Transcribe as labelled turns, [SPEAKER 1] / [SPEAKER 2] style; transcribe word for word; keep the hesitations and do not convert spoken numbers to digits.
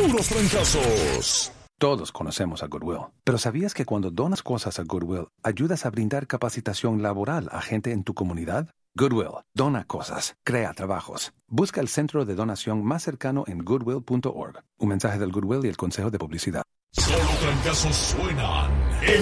[SPEAKER 1] puros trancazos.
[SPEAKER 2] Todos conocemos a Goodwill, pero ¿sabías que cuando donas cosas a Goodwill, ayudas a brindar capacitación laboral a gente en tu comunidad? Goodwill, dona cosas, crea trabajos. Busca el centro de donación más cercano en goodwill punto org. Un mensaje del Goodwill y el Consejo de Publicidad.
[SPEAKER 1] Solo trancazos suenan.